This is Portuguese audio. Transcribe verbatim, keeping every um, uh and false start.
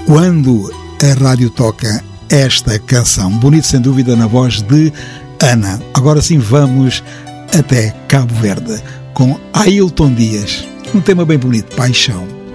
quando a rádio toca esta canção. Bonito, sem dúvida, na voz de Ana. Agora sim vamos até Cabo Verde com Ailton Dias. Um tema bem bonito, Paixão.